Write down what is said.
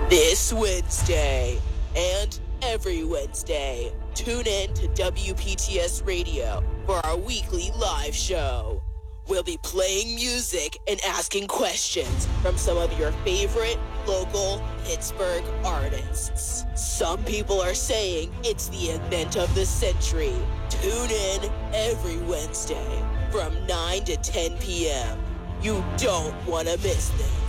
This Wednesday and every Wednesday, tune in to WPTS Radio for our weekly live show. We'll be playing music and asking questions from some of your favorite local Pittsburgh artists. Some people are saying it's the event of the century. Tune in every Wednesday from 9 to 10 p.m. You don't want to miss this.